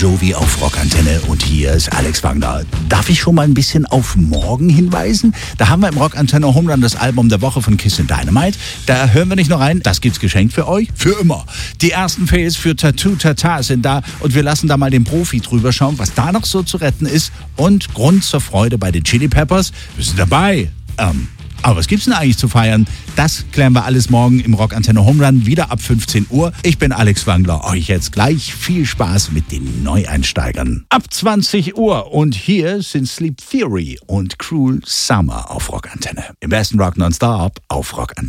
Jovi auf Rockantenne und hier ist Alex Wagner. Darf ich schon mal ein bisschen auf morgen hinweisen? Da haben wir im Rockantenne Home Run das Album der Woche von Kiss and Dynamite. Da hören wir nicht nur rein, das gibt's geschenkt für euch, für immer. Die ersten Fails für Tattoo Tata sind da und wir lassen da mal den Profi drüber schauen, was da noch so zu retten ist. Und Grund zur Freude bei den Chili Peppers, wir sind dabei. Aber was gibt's denn eigentlich zu feiern? Das klären wir alles morgen im Rockantenne Home Run, wieder ab 15 Uhr. Ich bin Alex Wangler, euch jetzt gleich viel Spaß mit den Neueinsteigern. Ab 20 Uhr und hier sind Sleep Theory und Cruel Summer auf Rockantenne. Im besten Rock nonstop auf Rockantenne.